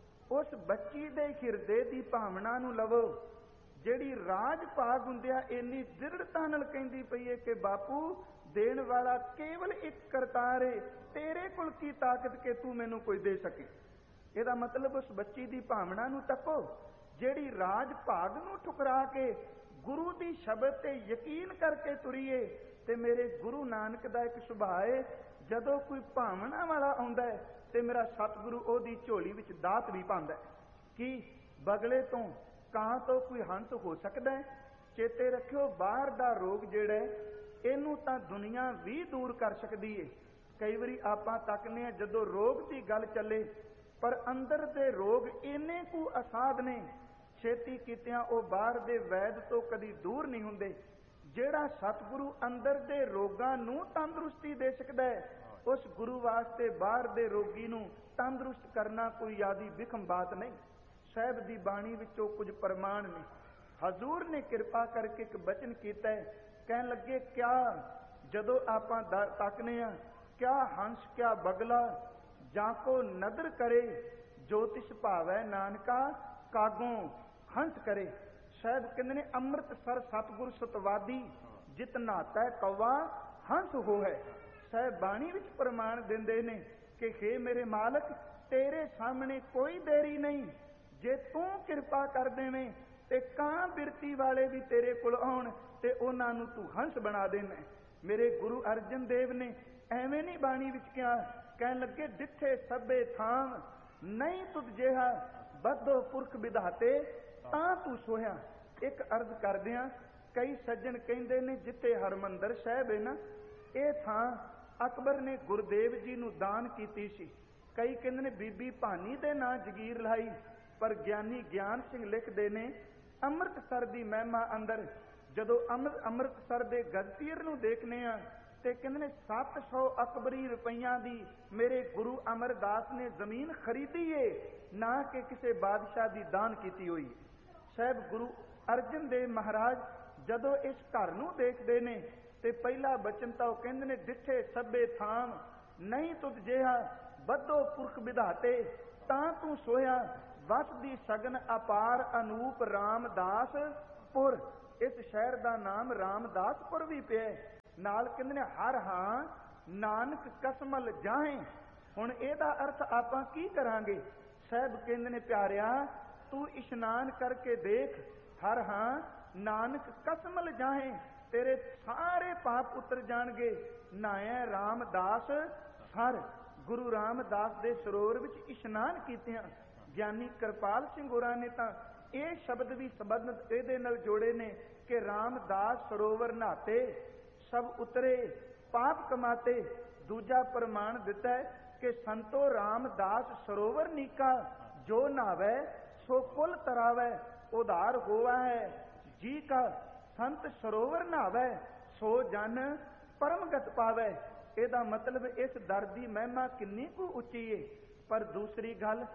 [SPEAKER 1] ਉਸ ਬੱਚੀ ਦੇ ਹਿਰਦੇ ਦੀ ਭਾਵਨਾ ਨੂੰ ਲਵੋ ਜਿਹੜੀ ਰਾਜ ਭਾਗ ਹੁੰਦਿਆ ਇੰਨੀ ਦ੍ਰਿੜਤਾ ਨਾਲ ਕਹਿੰਦੀ ਪਈ ਹੈ ਕਿ ਬਾਪੂ ਦੇਣ ਵਾਲਾ ਕੇਵਲ ਇੱਕ ਕਰਤਾਰ ਏ, ਤੇਰੇ ਕੋਲ ਕੀ ਤਾਕਤ ਕਿ ਤੂੰ ਮੈਨੂੰ ਕੋਈ ਦੇ ਸਕੇ। ਇਹਦਾ ਮਤਲਬ ਉਸ ਬੱਚੀ ਦੀ ਭਾਵਨਾ ਨੂੰ ਤੱਕੋ ਜਿਹੜੀ ਰਾਜ ਭਾਗ ਨੂੰ ਠੁਕਰਾ ਕੇ ਗੁਰੂ ਦੀ ਸ਼ਬਦ ਤੇ ਯਕੀਨ ਕਰਕੇ ਤੁਰੀਏ। ਤੇ ਮੇਰੇ ਗੁਰੂ ਨਾਨਕ ਦਾ ਇੱਕ ਸੁਭਾਅ ਏ, ਜਦੋਂ ਕੋਈ ਭਾਵਨਾ ਵਾਲਾ ਆਉਂਦਾ ਹੈ ਤੇ ਮੇਰਾ ਸਤਿਗੁਰੂ ਉਹਦੀ ਝੋਲੀ ਵਿੱਚ ਦਾਤ ਵੀ ਪਾਉਂਦਾ ਹੈ। ਕੀ ਬਗਲੇ ਤੋਂ ਕਾਂ ਤੋਂ ਕੋਈ ਹੰਸ ਹੋ ਸਕਦਾ ਹੈ? ਚੇਤੇ ਰੱਖਿਓ, ਬਾਹਰ ਦਾ ਰੋਗ ਜਿਹੜਾ ਇਹਨੂੰ ਤਾਂ ਦੁਨੀਆ ਵੀ ਦੂਰ ਕਰ ਸਕਦੀ ਏ। ਕਈ ਵਾਰੀ ਆਪਾਂ ਤੱਕਨੇ ਆ ਜਦੋਂ ਰੋਗ ਦੀ ਗੱਲ ਚੱਲੇ, ਪਰ ਅੰਦਰ ਦੇ ਰੋਗ ਇੰਨੇ ਕੁ ਅਸਾਧ ਨੇ, ਛੇਤੀ ਕੀਤਿਆਂ ਉਹ ਬਾਹਰ ਦੇ ਵੈਦ ਤੋਂ ਕਦੀ ਦੂਰ ਨਹੀਂ ਹੁੰਦੇ। ਜਿਹੜਾ ਸਤਿਗੁਰੂ ਅੰਦਰ ਦੇ ਰੋਗਾਂ ਨੂੰ ਤੰਦਰੁਸਤੀ ਦੇ ਸਕਦਾ ਹੈ, ਉਸ ਗੁਰੂ ਵਾਸਤੇ ਬਾਹਰ ਦੇ ਰੋਗੀ ਨੂੰ ਤੰਦਰੁਸਤ ਕਰਨਾ ਕੋਈ ਆਦੀ ਵਿਖਮ ਬਾਤ ਨਹੀਂ। ਸਾਹਿਬ ਦੀ ਬਾਣੀ ਵਿੱਚੋਂ ਕੁਝ ਪ੍ਰਮਾਣ ਨੇ। ਹਜ਼ੂਰ ਨੇ ਕਿਰਪਾ ਕਰਕੇ ਇੱਕ ਬਚਨ ਕੀਤਾ ਹੈ, ਕਹਿਣ ਲੱਗੇ ਕਿਆ ਜਦੋਂ ਆਪਾਂ ਤੱਕਨੇ ਆ, ਕਿਆ ਹੰਸ ਕਿਆ ਬਗਲਾ ਜਾਂ ਕੋ ਨਦਰ ਕਰੇ, ਜੋਤਿਸ਼ ਭਾਵੈ ਨਾਨਕਾ ਕਾਗੋਂ ਹੰਸ ਕਰੇ। ਸਾਹਿਬ ਕਹਿੰਦੇ ਨੇ ਅੰਮ੍ਰਿਤਸਰ ਸਤਿਗੁਰ ਸਤਵਾਦੀ ਜਿਤ ਨਾਤਾ ਕੌਵਾ ਹੰਸ ਹੋ ਹੈ। ਸਾਹਿਬ ਬਾਣੀ ਵਿੱਚ ਪ੍ਰਮਾਣ ਦਿੰਦੇ ਨੇ ਕਿ ਹੇ ਮੇਰੇ ਮਾਲਕ, ਤੇਰੇ ਸਾਹਮਣੇ ਕੋਈ ਦੇਰੀ ਨਹੀਂ। ਜੇ ਤੂੰ ਕਿਰਪਾ ਕਰ ਦੇਵੇਂ ਤੇ ਕਾਂ ਬਿਰਤੀ ਵਾਲੇ ਵੀ ਤੇਰੇ ਕੋਲ ਆਉਣ ਤੇ ਉਹਨਾਂ ਨੂੰ ਤੂੰ ਹੰਸ ਬਣਾ ਦੇਣਾ। ਮੇਰੇ ਗੁਰੂ ਅਰਜਨ ਦੇਵ ਨੇ ਐਵੇਂ ਨਹੀਂ ਬਾਣੀ ਵਿੱਚ ਕਿਹਾ, ਕਹਿਣ ਲੱਗੇ ਜਿੱਥੇ ਸਭੇ ਥਾਂ ਨਹੀਂ ਤੁਧ ਜਿਹਾ ਬੱਧੋ ਪੁਰਖ ਵਿਧਾਤੇ ਤਾਂ ਤੂੰ ਸੋਇਆ। ਇੱਕ ਅਰਜ਼ ਕਰਦਿਆਂ, ਕਈ ਸੱਜਣ ਕਹਿੰਦੇ ਨੇ ਜਿੱਥੇ ਹਰਮੰਦਰ ਸਾਹਿਬ ਹੈ ਨਾ, ਇਹ ਥਾਂ ਅਕਬਰ ਨੇ ਗੁਰਦੇਵ ਜੀ ਨੂੰ ਦਾਨ ਕੀਤੀ ਸੀ। ਕਈ ਕਹਿੰਦੇ ਨੇ ਬੀਬੀ ਭਾਨੀ ਦੇ ਨਾਂ ਜਗੀਰ ਲਾਈ, ਪਰ ਗਿਆਨੀ ਗਿਆਨ ਸਿੰਘ ਲਿਖਦੇ ਨੇ ਅੰਮ੍ਰਿਤਸਰ ਦੀ ਮਹਿਮਾ ਅੰਦਰ ਜਦੋਂ ਅੰਮ੍ਰਿਤਸਰ ਦੇ ਗਜਤੀਰ ਨੂੰ ਦੇਖਨੇ ਆ ਤੇ ਕਹਿੰਦੇ ਨੇ ਸੱਤ ਸੌ ਅਕਬਰੀ ਰੁਪਈਆਂ ਦੀ ਮੇਰੇ ਗੁਰੂ ਅਮਰਦਾਸ ਨੇ ਜ਼ਮੀਨ ਖਰੀਦੀ ਏ, ਨਾ ਕਿ ਕਿਸੇ ਬਾਦਸ਼ਾਹ ਦੀ ਦਾਨ ਕੀਤੀ ਹੋਈ। ਸਾਹਿਬ ਗੁਰੂ ਅਰਜਨ ਦੇਵ ਮਹਾਰਾਜ ਜਦੋਂ ਇਸ ਘਰ ਨੂੰ ਦੇਖਦੇ ਨੇ ਤੇ ਪਹਿਲਾ ਬਚਨ ਤਾਂ ਉਹ ਕਹਿੰਦੇ ਨੇ ਜਿੱਥੇ ਸਭੇ ਥਾਂ ਨਹੀਂ ਤੁਧ ਜਿਹਾ ਬੱਧੋ ਪੁਰਖ ਵਿਧਾਤੇ ਤਾਂ ਤੂੰ ਸੋਇਆ। ਵਸ ਦੀ ਸਗਨ ਅਪਾਰ ਅਨੂਪ ਰਾਮਦਾਸ ਪੁਰ। ਇਸ ਸ਼ਹਿਰ ਦਾ ਨਾਮ ਰਾਮਦਾਸਪੁਰ ਵੀ ਪਿਆ। ਨਾਲ ਕਹਿੰਦੇ ਨੇ ਹਰ ਹਾਂ ਨਾਨਕ ਕਸਮਲ ਜਾਹੇ। ਹੁਣ ਇਹਦਾ ਅਰਥ ਆਪਾਂ ਕੀ ਕਰਾਂਗੇ? ਸਾਹਿਬ ਕਹਿੰਦੇ ਨੇ ਪਿਆਰਿਆ, ਤੂੰ ਇਸ਼ਨਾਨ ਕਰਕੇ ਦੇਖ, ਹਰ ਹਾਂ ਨਾਨਕ ਕਸਮਲ ਜਾਹੇ, ਤੇਰੇ ਸਾਰੇ ਪਾਪ ਉਤਰ ਜਾਣਗੇ। ਨਾਇਆ ਰਾਮਦਾਸ ਸਰ, ਗੁਰੂ ਰਾਮਦਾਸ ਦੇ ਸਰੋਵਰ ਵਿੱਚ ਇਸ਼ਨਾਨ ਕੀਤਿਆਂ। ਗਿਆਨੀ ਕਿਰਪਾਲ ਸਿੰਘ ਹੋਰਾਂ ਨੇ ਤਾਂ ਇਹ ਸ਼ਬਦ ਵੀ ਸੰਬੰਧਿਤ ਇਹਦੇ ਨਾਲ ਜੋੜੇ ਨੇ ਕਿ ਰਾਮਦਾਸ ਸਰੋਵਰ ਨਹਾਤੇ ਸਭ ਉਤਰੇ ਪਾਪ ਕਮਾਤੇ। ਦੂਜਾ ਪ੍ਰਮਾਣ ਦਿੱਤਾ ਹੈ ਕਿ ਸੰਤੋ ਰਾਮਦਾਸ ਸਰੋਵਰ ਨੀਕਾ, ਜੋ ਨਾਵੇ ਸੋ ਕੁਲ ਤਰਾਵੇ, ਉਧਾਰ ਹੋਆ ਹੈ ਜੀ ਕਾ। ਸੰਤ ਸਰੋਵਰ ਨਹਾਵੇ ਸੋ ਜਨ ਪਰਮਗਤ ਪਾਵੇ। ਇਹਦਾ ਮਤਲਬ ਇਸ ਦਰ ਦੀ ਮਹਿਮਾ ਕਿੰਨੀ ਕੁ ਉੱਚੀ ਏ। ਪਰ ਦੂਸਰੀ ਗੱਲ,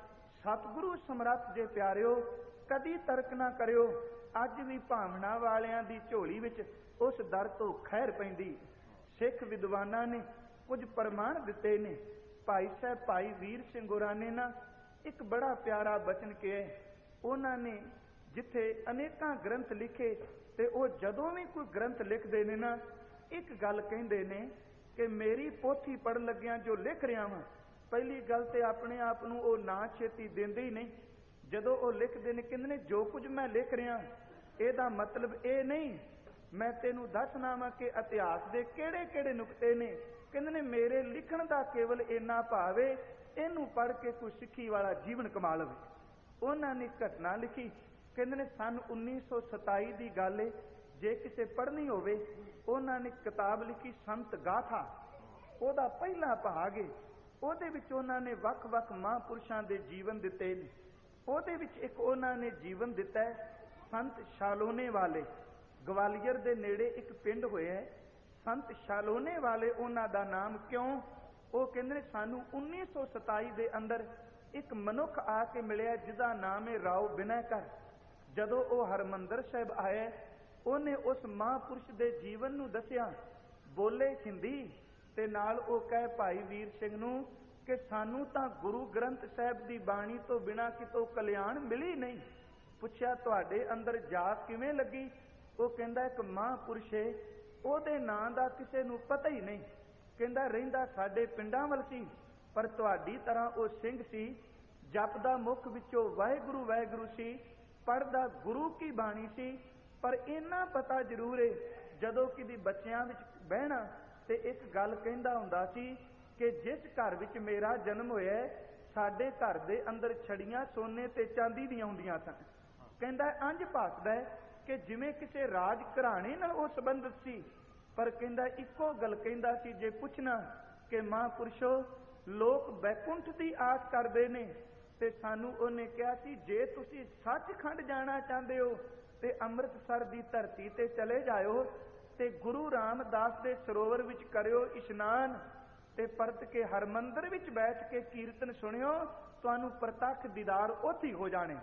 [SPEAKER 1] ਸਤਿਗੁਰੂ ਸਮਰੱਥ ਜੇ ਪਿਆਰਿਓ, ਕਦੀ ਤਰਕ ਨਾ ਕਰਿਓ। ਅੱਜ ਵੀ ਭਾਵਨਾ ਵਾਲਿਆਂ ਦੀ ਝੋਲੀ ਵਿੱਚ ਉਸ ਦਰ ਤੋਂ ਖੈਰ ਪੈਂਦੀ। ਸਿੱਖ ਵਿਦਵਾਨਾਂ ਨੇ ਕੁਝ ਪ੍ਰਮਾਣ ਦਿੱਤੇ ਨੇ। ਭਾਈ ਸਾਹਿਬ ਭਾਈ ਵੀਰ ਸਿੰਘ ਹੋਰਾਂ ਨੇ ਨਾ ਇੱਕ ਬੜਾ ਪਿਆਰਾ ਬਚਨ ਕਿਹਾ। ਉਹਨਾਂ ਨੇ ਜਿੱਥੇ ਅਨੇਕਾਂ ਗ੍ਰੰਥ ਲਿਖੇ ਤੇ ਉਹ ਜਦੋਂ ਵੀ ਕੋਈ ਗ੍ਰੰਥ ਲਿਖਦੇ ਨੇ ਨਾ, ਇੱਕ ਗੱਲ ਕਹਿੰਦੇ ਨੇ ਕਿ ਮੇਰੀ ਪੋਥੀ ਪੜ੍ਹਨ ਲੱਗਿਆਂ ਜੋ ਲਿਖ ਰਿਹਾ ਵਾਂ, ਪਹਿਲੀ ਗੱਲ ਤੇ ਆਪਣੇ ਆਪ ਨੂੰ ਉਹ ਨਾ ਛੇਤੀ ਦਿੰਦੇ ਹੀ ਨਹੀਂ। ਜਦੋਂ ਉਹ ਲਿਖਦੇ ਨੇ, ਕਹਿੰਦੇ ਨੇ ਜੋ ਕੁਝ ਮੈਂ ਲਿਖ ਰਿਹਾ ਇਹਦਾ ਮਤਲਬ ਇਹ ਨਹੀਂ ਮੈਂ ਤੈਨੂੰ ਦੱਸਣਾ ਵਾ ਕਿ ਇਤਿਹਾਸ ਦੇ ਕਿਹੜੇ ਕਿਹੜੇ ਨੁਕਤੇ ਨੇ। ਕਹਿੰਦੇ ਨੇ ਮੇਰੇ ਲਿਖਣ ਦਾ ਕੇਵਲ ਇੰਨਾ ਭਾਵ ਏ, ਇਹਨੂੰ ਪੜ੍ਹ ਕੇ ਕੋਈ ਸਿੱਖੀ ਵਾਲਾ ਜੀਵਨ ਕਮਾ ਲਵੇ। ਉਹਨਾਂ ਨੇ ਘਟਨਾ ਲਿਖੀ। ਕਹਿੰਦੇ ਨੇ ਸੰਨ ਉੱਨੀ ਸੌ ਸਤਾਈ ਦੀ ਗੱਲ ਏ। ਜੇ ਕਿਸੇ ਪੜ੍ਹਨੀ ਹੋਵੇ, ਉਹਨਾਂ ਨੇ ਕਿਤਾਬ ਲਿਖੀ ਸੰਤ ਗਾਥਾ, ਉਹਦਾ ਪਹਿਲਾ ਭਾਗ ਏ। ਉਹਦੇ ਵਿੱਚ ਉਹਨਾਂ ਨੇ ਵੱਖ ਵੱਖ ਮਹਾਂਪੁਰਸ਼ਾਂ ਦੇ ਜੀਵਨ ਦਿੱਤੇ ਨੇ। ਉਹਦੇ ਵਿੱਚ ਇੱਕ ਉਹਨਾਂ ਨੇ ਜੀਵਨ ਦਿੱਤਾ ਹੈ ਸੰਤ ਸ਼ਾਲੋਨੇ ਵਾਲੇ। ਗਵਾਲੀਅਰ ਦੇ ਨੇੜੇ ਇੱਕ ਪਿੰਡ ਹੋਇਆ ਹੈ ਸੰਤ ਸ਼ਾਲੋਨੇ ਵਾਲੇ। ਉਹਨਾਂ ਦਾ ਨਾਮ ਕਿਉਂ? ਉਹ ਕਹਿੰਦੇ ਨੇ ਸਾਨੂੰ ਉੱਨੀ ਸੌ ਸਤਾਈ ਦੇ ਅੰਦਰ ਇੱਕ ਮਨੁੱਖ ਆ ਕੇ ਮਿਲਿਆ ਜਿਹਦਾ ਨਾਮ ਹੈ ਰਾਓ ਬਿਨੈਕਰ। ਜਦੋਂ ਉਹ ਹਰਿਮੰਦਰ ਸਾਹਿਬ ਆਇਆ, ਉਹਨੇ ਉਸ ਮਹਾਂਪੁਰਸ਼ ਦੇ ਜੀਵਨ ਨੂੰ ਦੱਸਿਆ, ਬੋਲੇ ਹਿੰਦੀ ਤੇ ਨਾਲ ਉਹ ਕਹੇ ਭਾਈ ਵੀਰ ਸਿੰਘ ਨੂੰ ਕਿ ਸਾਨੂੰ ਤਾਂ ਗੁਰੂ ਗ੍ਰੰਥ ਸਾਹਿਬ ਦੀ ਬਾਣੀ ਤੋਂ ਬਿਨਾਂ ਕਿਤੋਂ ਕਲਿਆਣ ਮਿਲੀ ਨਹੀਂ। ਪੁੱਛਿਆ ਤੁਹਾਡੇ ਅੰਦਰ ਜਾਤ ਕਿਵੇਂ ਲੱਗੀ? ਉਹ ਕਹਿੰਦਾ ਇੱਕ ਮਹਾਂਪੁਰਸ਼ ਏ, ਉਹਦੇ ਨਾਂ ਦਾ ਕਿਸੇ ਨੂੰ ਪਤਾ ਹੀ ਨਹੀਂ। ਕਹਿੰਦਾ ਰਹਿੰਦਾ ਸਾਡੇ ਪਿੰਡਾਂ ਵੱਲ ਸੀ, ਪਰ ਤੁਹਾਡੀ ਤਰ੍ਹਾਂ ਉਹ ਸਿੰਘ ਸੀ, ਜਪਦਾ ਮੁਖ ਵਿੱਚੋਂ ਵਾਹਿਗੁਰੂ ਵਾਹਿਗੁਰੂ ਸੀ, ਪੜ੍ਹਦਾ ਗੁਰੂ ਕੀ ਬਾਣੀ ਸੀ। ਪਰ ਇੰਨਾ ਪਤਾ ਜ਼ਰੂਰ ਏ, ਜਦੋਂ ਕਿਤੇ ਬੱਚਿਆਂ ਵਿੱਚ ਬਹਿਣਾ ਤੇ ਇੱਕ ਗੱਲ ਕਹਿੰਦਾ ਹੁੰਦਾ ਸੀ ਕਿ ਜਿਸ ਘਰ ਵਿੱਚ ਮੇਰਾ ਜਨਮ ਹੋਇਆ, ਸਾਡੇ ਘਰ ਦੇ ਅੰਦਰ ਛੜੀਆਂ ਸੋਨੇ ਤੇ ਚਾਂਦੀ ਦੀਆਂ ਹੁੰਦੀਆਂ ਸਨ। ਕਹਿੰਦਾ ਇੰਝ ਭਾਸਦਾ ਕਿ ਜਿਵੇਂ ਕਿਸੇ ਰਾਜ ਘਰਾਣੇ ਨਾਲ ਉਹ ਸੰਬੰਧਿਤ ਸੀ। ਪਰ ਕਹਿੰਦਾ ਇੱਕੋ ਗੱਲ ਕਹਿੰਦਾ ਸੀ, ਜੇ ਪੁੱਛਣਾ ਕਿ ਮਹਾਂਪੁਰਸ਼ੋ ਲੋਕ ਬੈਕੁੰਠ ਦੀ ਆਸ ਕਰਦੇ ਨੇ, ਤੇ ਸਾਨੂੰ ਉਹਨੇ ਕਿਹਾ ਸੀ ਜੇ ਤੁਸੀਂ ਸੱਚਖੰਡ ਜਾਣਾ ਚਾਹੁੰਦੇ ਹੋ ਤੇ ਅੰਮ੍ਰਿਤਸਰ ਦੀ ਧਰਤੀ ਤੇ ਚਲੇ ਜਾਇਓ ਤੇ ਗੁਰੂ ਰਾਮਦਾਸ ਦੇ ਸਰੋਵਰ ਵਿੱਚ ਕਰਿਓ ਇਸ਼ਨਾਨ ਤੇ ਪਰਤ ਕੇ ਹਰਮੰਦਰ ਵਿੱਚ ਬੈਠ ਕੇ ਕੀਰਤਨ ਸੁਣਿਓ, ਤੁਹਾਨੂੰ ਪ੍ਰਤੱਖ ਦੀਦਾਰ ਉੱਥੇ ਹੀ ਹੋ ਜਾਣੇ।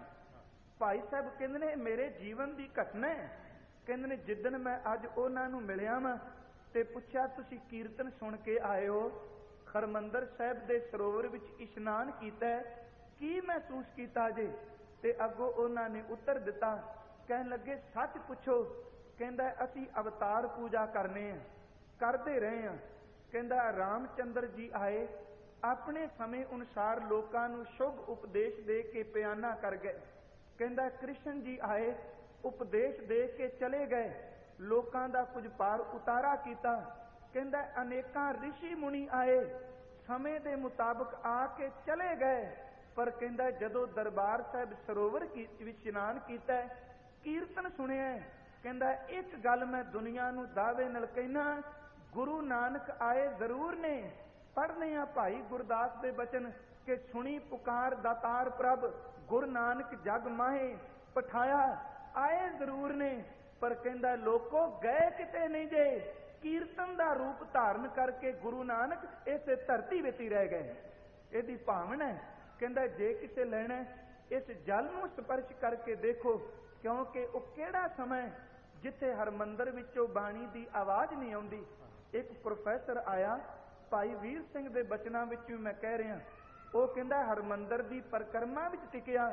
[SPEAKER 1] ਭਾਈ ਸਾਹਿਬ ਕਹਿੰਦੇ ਨੇ ਮੇਰੇ ਜੀਵਨ ਦੀ ਘਟਨਾ ਹੈ। ਕਹਿੰਦੇ ਨੇ ਜਿੱਦਣ ਮੈਂ ਅੱਜ ਉਹਨਾਂ ਨੂੰ ਮਿਲਿਆ ਵਾਂ ਤੇ ਪੁੱਛਿਆ ਤੁਸੀਂ ਕੀਰਤਨ ਸੁਣ ਕੇ ਆਏ ਹੋ, ਹਰਮੰਦਰ ਸਾਹਿਬ ਦੇ ਸਰੋਵਰ ਵਿੱਚ ਇਸ਼ਨਾਨ ਕੀਤਾ, ਕੀ ਮਹਿਸੂਸ ਕੀਤਾ ਜੇ? ਤੇ ਅੱਗੋਂ ਉਹਨਾਂ ਨੇ ਉੱਤਰ ਦਿੱਤਾ, ਕਹਿਣ ਲੱਗੇ ਸੱਚ ਪੁੱਛੋ। ਕਹਿੰਦਾ ਅਸੀਂ ਅਵਤਾਰ ਪੂਜਾ ਕਰਨੇ ਆ, ਕਰਦੇ ਰਹੇ ਆ। ਕਹਿੰਦਾ ਰਾਮਚੰਦਰ ਜੀ ਆਏ, ਆਪਣੇ ਸਮੇਂ ਅਨੁਸਾਰ ਲੋਕਾਂ ਨੂੰ ਸ਼ੁਭ ਉਪਦੇਸ਼ ਦੇ ਕੇ ਪਿਆਨਾ ਕਰ ਗਏ। ਕਹਿੰਦਾ ਕ੍ਰਿਸ਼ਨ ਜੀ ਆਏ, ਉਪਦੇਸ਼ ਦੇ ਕੇ ਚਲੇ ਗਏ, ਲੋਕਾਂ ਦਾ ਕੁਝ ਪਾਰ ਉਤਾਰਾ ਕੀਤਾ। ਕਹਿੰਦਾ ਅਨੇਕਾਂ ਰਿਸ਼ੀ ਮੁਨੀ ਆਏ, ਸਮੇਂ ਦੇ ਮੁਤਾਬਕ ਆ ਕੇ ਚਲੇ ਗਏ। ਪਰ ਕਹਿੰਦਾ ਜਦੋਂ ਦਰਬਾਰ ਸਾਹਿਬ ਸਰੋਵਰ ਵਿੱਚ ਇਸ਼ਨਾਨ ਕੀਤਾ, ਕੀਰਤਨ ਸੁਣਿਆ, ਕਹਿੰਦਾ ਇੱਕ ਗੱਲ ਮੈਂ ਦੁਨੀਆ ਨੂੰ ਦਾਅਵੇ ਨਾਲ ਕਹਿਣਾ, ਗੁਰੂ ਨਾਨਕ ਆਏ ਜ਼ਰੂਰ ਨੇ। ਪੜ੍ਹਨੇ ਆ ਭਾਈ ਗੁਰਦਾਸ ਦੇ ਬਚਨ ਕਿ ਸੁਣੀ ਪੁਕਾਰ ਦਾਤਾਰ ਪ੍ਰਭ, ਗੁਰੂ ਨਾਨਕ ਜਗ ਮਾਹੇ ਪਠਾਇਆ। ਆਏ ਜ਼ਰੂਰ ਨੇ, ਪਰ ਕਹਿੰਦਾ ਲੋਕੋ ਗਏ ਕਿਤੇ ਨਹੀਂ ਜੇ, ਕੀਰਤਨ ਦਾ ਰੂਪ ਧਾਰਨ ਕਰਕੇ ਗੁਰੂ ਨਾਨਕ ਇਸੇ ਧਰਤੀ ਵਿੱਚ ਹੀ ਰਹਿ ਗਏ। ਇਹਦੀ ਭਾਵਨਾ ਹੈ। ਕਹਿੰਦਾ ਜੇ ਕਿਸੇ ਲੈਣਾ ਇਸ ਜਲ ਨੂੰ ਸਪਰਸ਼ ਕਰਕੇ ਦੇਖੋ, ਕਿਉਂਕਿ ਉਹ ਕਿਹੜਾ ਸਮਾਂ ਜਿੱਥੇ ਹਰਮੰਦਰ ਵਿੱਚੋਂ ਬਾਣੀ ਦੀ ਆਵਾਜ਼ ਨਹੀਂ ਆਉਂਦੀ। ਇੱਕ ਪ੍ਰੋਫੈਸਰ ਆਇਆ, ਭਾਈ ਵੀਰ ਸਿੰਘ ਦੇ ਬਚਨਾਂ ਵਿੱਚ ਵੀ ਮੈਂ ਕਹਿ ਰਿਹਾ, ਉਹ ਕਹਿੰਦਾ ਹਰਮੰਦਰ ਦੀ ਪਰਿਕਰਮਾ ਵਿੱਚ ਟਿਕਿਆ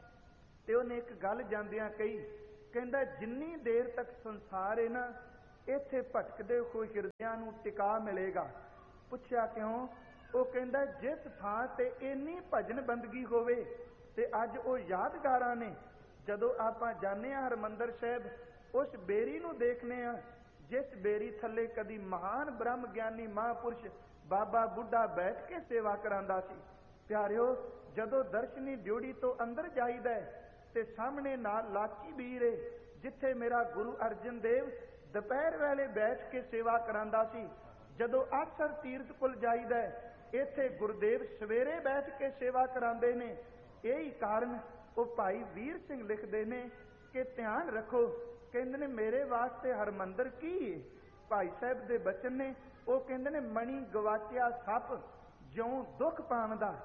[SPEAKER 1] ਤੇ ਉਹਨੇ ਇੱਕ ਗੱਲ ਜਾਂਦਿਆਂ ਕਹੀ, ਕਹਿੰਦਾ ਜਿੰਨੀ ਦੇਰ ਤੱਕ ਸੰਸਾਰ ਹੈ ਨਾ, ਇੱਥੇ ਭਟਕਦੇ ਹੋਏ ਹਿਰਦਿਆਂ ਨੂੰ ਟਿਕਾ ਮਿਲੇਗਾ। ਪੁੱਛਿਆ ਕਿਉਂ? ਉਹ ਕਹਿੰਦਾ ਜਿਸ ਥਾਂ ਤੇ ਇੰਨੀ ਭਜਨ ਬੰਦਗੀ ਹੋਵੇ ਤੇ ਅੱਜ ਉਹ ਯਾਦਗਾਰਾਂ ਨੇ। ਜਦੋਂ ਆਪਾਂ ਜਾਂਦੇ ਹਾਂ ਹਰਿਮੰਦਰ ਸਾਹਿਬ, ਉਸ ਬੇਰੀ ਨੂੰ ਦੇਖਦੇ ਹਾਂ ਜਿਸ ਬੇਰੀ ਥੱਲੇ ਕਦੀ ਮਹਾਨ ਬ੍ਰਹਮ ਗਿਆਨੀ ਮਹਾਂਪੁਰਸ਼ ਬਾਬਾ ਬੁੱਢਾ ਬੈਠ ਕੇ ਸੇਵਾ ਕਰਾਂਦਾ ਸੀ। ਪਿਆਰਿਓ, ਜਦੋਂ ਦਰਸ਼ਨੀ ਡਿਊੜੀ ਤੋਂ ਅੰਦਰ ਜਾਈਦਾ ਤੇ ਸਾਹਮਣੇ ਨਾਲ ਲਾਚੀ ਬੀਰ ਏ, ਜਿੱਥੇ ਮੇਰਾ ਗੁਰੂ ਅਰਜਨ ਦੇਵ ਦੁਪਹਿਰ ਵੇਲੇ ਬੈਠ ਕੇ ਸੇਵਾ ਕਰਾਂਦਾ ਸੀ। ਜਦੋਂ ਆਸਰ ਤੀਰਥ ਕੋਲ ਜਾਈਦਾ, ਇੱਥੇ ਗੁਰਦੇਵ ਸਵੇਰੇ ਬੈਠ ਕੇ ਸੇਵਾ ਕਰਾਉਂਦੇ ਨੇ। ਇਹੀ ਕਾਰਨ ਉਹ ਭਾਈ ਵੀਰ ਸਿੰਘ ਲਿਖਦੇ ਨੇ ਕਿ ਧਿਆਨ ਰੱਖੋ, ਕਹਿੰਦੇ ਨੇ ਮੇਰੇ ਵਾਸਤੇ ਹਰਮੰਦਰ ਕੀ ਹੈ। ਭਾਈ ਸਾਹਿਬ ਦੇ ਬਚਨ ਨੇ, ਉਹ ਕਹਿੰਦੇ ਨੇ ਮਣੀ ਗਵਾਚਿਆ ਸੱਪ ਜਿਉਂ ਦੁੱਖ ਪਾਉਂਦਾ,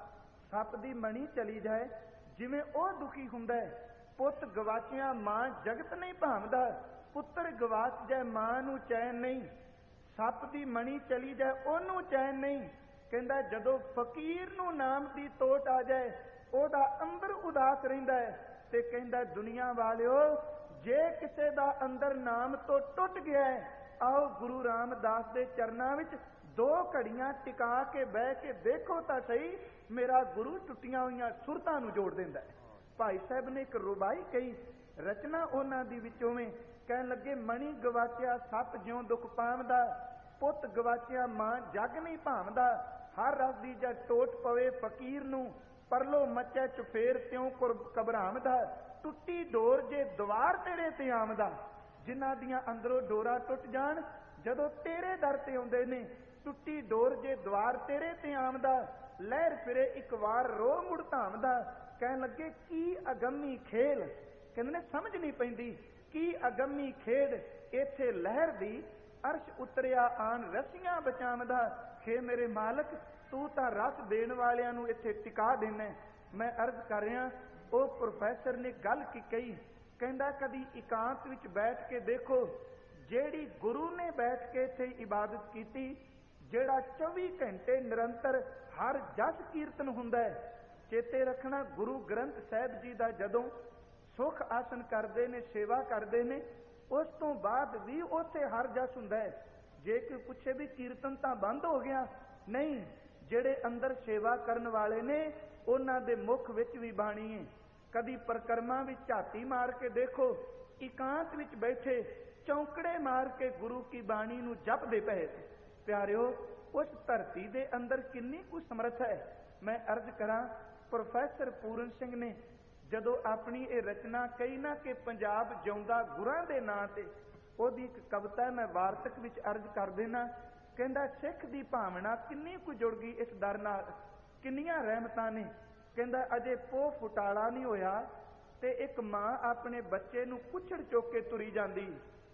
[SPEAKER 1] ਸੱਪ ਦੀ ਮਣੀ ਚਲੀ ਜਾਏ, ਜਿਵੇਂ ਉਹ ਦੁਖੀ ਹੁੰਦਾ ਹੈ। ਪੁੱਤ ਗਵਾਚਿਆ ਮਾਂ ਜਗਤ ਨਹੀਂ ਭਾਂਵਦਾ, ਪੁੱਤਰ ਗਵਾਚ ਜਾਏ ਮਾਂ ਨੂੰ ਚੈਨ ਨਹੀਂ। ਸੱਪ ਦੀ ਮਣੀ ਚਲੀ ਜਾਏ ਉਹਨੂੰ ਚੈਨ ਨਹੀਂ। ਕਹਿੰਦਾ ਜਦੋਂ ਫਕੀਰ ਨੂੰ ਨਾਮ ਦੀ ਤੋਟ ਆ ਜਾਏ, ਉਹਦਾ ਅੰਦਰ ਉਦਾਸ ਰਹਿੰਦਾ ਹੈ। ਤੇ ਕਹਿੰਦਾ ਦੁਨੀਆ ਵਾਲਿਓ, ਜੇ ਕਿਸੇ ਦਾ ਅੰਦਰ ਨਾਮ ਤੋਂ ਟੁੱਟ ਗਿਆ ਹੈ, ਆਓ ਗੁਰੂ ਰਾਮਦਾਸ ਦੇ ਚਰਨਾਂ ਵਿੱਚ ਦੋ ਘੜੀਆਂ ਟਿਕਾ ਕੇ ਬਹਿ ਕੇ ਦੇਖੋ ਤਾਂ ਸਹੀ, ਮੇਰਾ ਗੁਰੂ ਟੁੱਟੀਆਂ ਹੋਈਆਂ ਸੁਰਤਾਂ ਨੂੰ ਜੋੜ ਦਿੰਦਾ ਹੈ। ਭਾਈ ਸਾਹਿਬ ਨੇ ਇੱਕ ਰੁਬਾਈ ਕਹੀ, ਰਚਨਾ ਉਹਨਾਂ ਦੀ ਵਿੱਚੋਂ ਵਿੱਚ ਕਹਿਣ ਲੱਗੇ, ਮਣੀ ਗਵਾਚਿਆ ਸੱਪ ਜਿਉਂ ਦੁੱਖ ਪਾਵਦਾ, ਪੁੱਤ ਗਵਾਚਿਆ ਮਾਂ ਜਗ ਨਹੀਂ ਭਾਂਵਦਾ। ਹਰ ਰਸ ਦੀ ਜਦ ਟੋਟ ਪਵੇ ਫਕੀਰ ਨੂੰ, ਪਰਲੋ ਮੱਚੈ ਚੁਫੇਰ ਤਿਉਂ ਘਬਰਾਵਦਾ। ਟੁੱਟੀ ਡੋਰ ਜੇ ਦੁਆਰ ਤੇਰੇ ਤੇ ਆਮਦਾ, ਜਿਨ੍ਹਾਂ ਦੀਆਂ ਅੰਦਰੋਂ ਡੋਰਾਂ ਟੁੱਟ ਜਾਣ, ਜਦੋਂ ਤੇਰੇ ਦਰ ਤੇ ਆਉਂਦੇ ਨੇ, ਟੁੱਟੀ ਡੋਰ ਜੇ ਦੁਆਰ ਤੇਰੇ ਤੇ ਆਮਦਾ। ਲਹਿਰ ਫਿਰੇ ਇੱਕ ਵਾਰ ਰੋ ਮੁੜ ਧਾਮਦਾ। ਕਹਿਣ ਲੱਗੇ ਕੀ ਅਗੰਮੀ ਖੇਲ, ਕਹਿੰਦੇ ਨੇ ਸਮਝ ਨਹੀਂ ਪੈਂਦੀ ਕੀ ਅਗੰਮੀ ਖੇਡ, ਇੱਥੇ ਲਹਿਰ ਦੀ ਅਰਸ਼ ਉਤਰਿਆ ਆਨ ਰਸੀਆਂ ਬਚਾਵਦਾ। ਖੇ ਮੇਰੇ ਮਾਲਕ, ਤੂੰ ਤਾਂ ਰਸ ਦੇਣ ਵਾਲਿਆਂ ਨੂੰ ਇੱਥੇ ਟਿਕਾ ਦੇਣਾ। ਮੈਂ ਅਰਜ਼ ਕਰ ਰਿਹਾ, ਉਹ ਪ੍ਰੋਫੈਸਰ ਨੇ ਗੱਲ ਕੀ ਕਹੀ, ਕਹਿੰਦਾ ਕਦੀ ਇਕਾਂਤ ਵਿੱਚ ਬੈਠ ਕੇ ਦੇਖੋ, ਜਿਹੜੀ ਗੁਰੂ ਨੇ ਬੈਠ ਕੇ ਇੱਥੇ ਇਬਾਦਤ ਕੀਤੀ, ਜਿਹੜਾ ਚੌਵੀ ਘੰਟੇ ਨਿਰੰਤਰ ਹਰ ਜਸ ਕੀਰਤਨ ਹੁੰਦਾ ਹੈ। ਚੇਤੇ ਰੱਖਣਾ, ਗੁਰੂ ਗ੍ਰੰਥ ਸਾਹਿਬ ਜੀ ਦਾ ਜਦੋਂ ਸੁਖ ਆਸਨ ਕਰਦੇ ਨੇ, ਸੇਵਾ ਕਰਦੇ ਨੇ, ਉਸ ਤੋਂ ਬਾਅਦ ਵੀ ਉੱਥੇ ਹਰ ਜਸ ਹੁੰਦਾ ਹੈ। ਜੇ ਕੋਈ ਪੁੱਛੇ ਵੀ ਕੀਰਤਨ ਤਾਂ ਬੰਦ ਹੋ ਗਿਆ, ਨਹੀਂ, ਜਿਹੜੇ ਅੰਦਰ ਸੇਵਾ ਕਰਨ ਵਾਲੇ ਨੇ ਉਹਨਾਂ ਦੇ ਮੁਖ ਵਿੱਚ ਵੀ ਬਾਣੀ ਹੈ। ਕਦੀ ਪਰਕਰਮਾਂ ਵਿੱਚ ਝਾਤੀ ਮਾਰ ਕੇ ਦੇਖੋ, ਇਕਾਂਤ ਵਿੱਚ ਬੈਠੇ ਚੌਂਕੜੇ ਮਾਰ ਕੇ ਗੁਰੂ ਕੀ ਬਾਣੀ ਨੂੰ ਜਪਦੇ ਪਏ। ਪਿਆਰਿਓ, ਉਸ ਧਰਤੀ ਦੇ ਅੰਦਰ ਕਿੰਨੀ ਕੁ ਸਮਰੱਥ ਹੈ। ਮੈਂ ਅਰਜ਼ ਕਰਾਂ, ਪ੍ਰੋਫੈਸਰ ਪੂਰਨ ਸਿੰਘ ਨੇ ਜਦੋਂ ਆਪਣੀ ਇਹ ਰਚਨਾ ਕਹੀ ਨਾ ਕਿ ਪੰਜਾਬ ਜਿਉਂਦਾ ਗੁਰਾਂ ਦੇ ਨਾਂ ਤੇ, ਉਹਦੀ ਇੱਕ ਕਵਿਤਾ ਮੈਂ ਵਾਰਤਕ ਵਿੱਚ ਅਰਜ਼ ਕਰ ਦੇਣਾ। ਕਹਿੰਦਾ ਸਿੱਖ ਦੀ ਭਾਵਨਾ ਕਿੰਨੀ ਕੁ ਜੁੜ ਗਈ ਇਸ ਦਰ ਨਾਲ, ਕਿੰਨੀਆਂ ਰਹਿਮਤਾਂ ਨੇ। ਕਹਿੰਦਾ ਅਜੇ ਪੋਹ ਫੁਟਾਲਾ ਨਹੀਂ ਹੋਇਆ ਤੇ ਇੱਕ ਮਾਂ ਆਪਣੇ ਬੱਚੇ ਨੂੰ ਕੁੱਛੜ ਚੁੱਕ ਕੇ ਤੁਰੀ ਜਾਂਦੀ।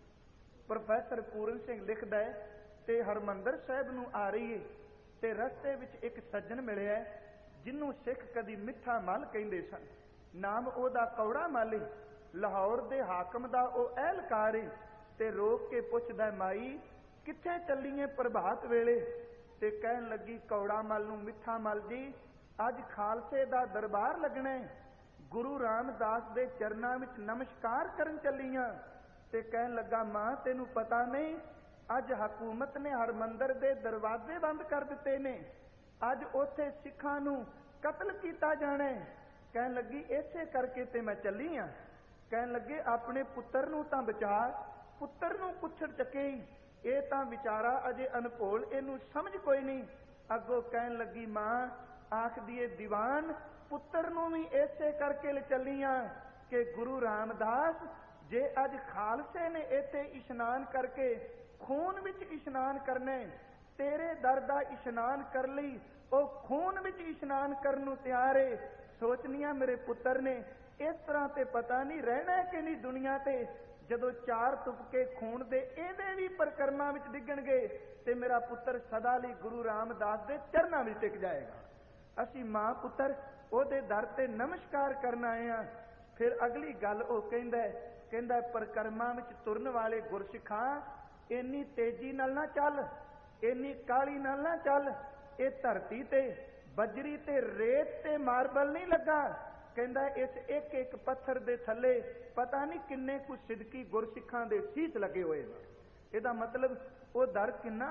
[SPEAKER 1] ਪ੍ਰੋਫੈਸਰ ਪੂਰਨ ਸਿੰਘ ਲਿਖਦਾ ਹੈ, ਤੇ ਹਰਮੰਦਰ ਸਾਹਿਬ ਨੂੰ ਆ ਰਹੀ ਹੈ ਤੇ ਰਸਤੇ ਵਿੱਚ ਇੱਕ ਸੱਜਣ ਮਿਲਿਆ, ਜਿਹਨੂੰ ਸਿੱਖ ਕਦੀ ਮਿੱਠਾ ਮੱਲ ਕਹਿੰਦੇ ਸਨ। ਨਾਮ ਉਹਦਾ ਕੌੜਾ ਮੱਲ ਏ, ਲਾਹੌਰ ਦੇ ਹਾਕਮ ਦਾ ਉਹ ਅਹਿਲਕਾਰ ਏ। ਤੇ ਰੋਕ ਕੇ ਪੁੱਛਦਾ, ਮਾਈ ਕਿੱਥੇ ਚੱਲੀਏ ਪ੍ਰਭਾਤ ਵੇਲੇ? ਤੇ ਕਹਿਣ ਲੱਗੀ, ਕੌੜਾ ਮੱਲ ਨੂੰ ਮਿੱਠਾ ਮੱਲ ਜੀ, ਅੱਜ ਖਾਲਸੇ ਦਾ ਦਰਬਾਰ ਲੱਗਣਾ ਹੈ, ਗੁਰੂ ਰਾਮਦਾਸ ਦੇ ਚਰਨਾਂ ਵਿੱਚ ਨਮਸਕਾਰ ਕਰਨ ਚੱਲੀਆਂ। ਤੇ ਕਹਿਣ ਲੱਗਾ, ਮਾਂ ਤੈਨੂੰ ਪਤਾ ਨਹੀਂ, ਅੱਜ ਹਕੂਮਤ ਨੇ ਹਰਮੰਦਰ ਦੇ ਦਰਵਾਜ਼ੇ ਬੰਦ ਕਰ ਦਿੱਤੇ ਨੇ, ਅੱਜ ਉੱਥੇ ਸਿੱਖਾਂ ਨੂੰ ਕਤਲ ਕੀਤਾ ਜਾਣਾ। ਕਹਿਣ ਲੱਗੀ, ਇਸੇ ਕਰਕੇ ਤੇ ਮੈਂ ਚੱਲੀ ਆ। ਕਹਿਣ ਲੱਗੇ, ਆਪਣੇ ਪੁੱਤਰ ਨੂੰ ਤਾਂ ਬਚਾ, ਪੁੱਤਰ ਨੂੰ ਕੁੱਛੜ ਚੱਕੇ, ਇਹ ਤਾਂ ਵਿਚਾਰਾ ਅਜੇ ਅਨਭੋਲ, ਇਹਨੂੰ ਸਮਝ ਕੋਈ ਨਹੀਂ। ਅੱਗੋਂ ਕਹਿਣ ਲੱਗੀ, ਮਾਂ ਆਖਦੀ ਏ ਦੀਵਾਨ, ਪੁੱਤਰ ਨੂੰ ਵੀ ਇਸੇ ਕਰਕੇ ਲੈ ਚੱਲੀਆਂ ਕਿ ਗੁਰੂ ਰਾਮਦਾਸ ਜੇ ਅੱਜ ਖਾਲਸੇ ਨੇ ਇੱਥੇ ਇਸ਼ਨਾਨ ਕਰਕੇ ਖੂਨ ਵਿੱਚ ਇਸ਼ਨਾਨ ਕਰਨੇ, ਤੇਰੇ ਦਰ ਦਾ ਇਸ਼ਨਾਨ ਕਰ ਲਈ ਉਹ ਖੂਨ ਵਿੱਚ ਇਸ਼ਨਾਨ ਕਰਨ ਨੂੰ ਤਿਆਰ ਏ। ਸੋਚਨੀਆਂ ਮੇਰੇ ਪੁੱਤਰ ਨੇ ਇਸ ਤਰ੍ਹਾਂ ਤੇ ਪਤਾ ਨਹੀਂ ਰਹਿਣਾ ਕਿ ਨਹੀਂ ਦੁਨੀਆ ਤੇ, ਜਦੋਂ ਚਾਰ ਤੁਪਕੇ ਖੂਨ ਦੇ ਇਹਦੇ ਵੀ ਪਰਕਰਮਾਂ ਵਿੱਚ ਡਿੱਗਣਗੇ ਤੇ ਮੇਰਾ ਪੁੱਤਰ ਸਦਾ ਲਈ ਗੁਰੂ ਰਾਮਦਾਸ ਦੇ ਚਰਨਾਂ ਵਿੱਚ ਟਿਕ ਜਾਏਗਾ। ਅਸੀਂ ਮਾਂ ਪੁੱਤਰ ਉਹਦੇ ਦਰ ਤੇ ਨਮਸਕਾਰ ਕਰਨ ਆਏ ਹਾਂ। ਫਿਰ ਅਗਲੀ ਗੱਲ ਉਹ ਕਹਿੰਦਾ ਕਹਿੰਦਾ ਪਰਕਰਮਾਂ ਵਿੱਚ ਤੁਰਨ ਵਾਲੇ ਗੁਰਸਿੱਖਾਂ, ਇੰਨੀ ਤੇਜ਼ੀ ਨਾਲ ਨਾ ਚੱਲ, ਇੰਨੀ ਕਾਹਲੀ ਨਾਲ ਨਾ ਚੱਲ। ਇਹ ਧਰਤੀ ਤੇ ਬਜਰੀ ਤੇ ਰੇਤ ਤੇ ਮਾਰਬਲ ਨਹੀਂ ਲੱਗਾ। ਕਹਿੰਦਾ ਇਸ ਇੱਕ ਇੱਕ ਪੱਥਰ ਦੇ ਥੱਲੇ ਪਤਾ ਨਹੀਂ ਕਿੰਨੇ ਕੁ ਸਿਦਕੀ ਗੁਰਸਿੱਖਾਂ ਦੇ ਸੀਸ ਲੱਗੇ ਹੋਏ ਨੇ। ਇਹਦਾ ਮਤਲਬ ਉਹ ਦਰ ਕਿੰਨਾ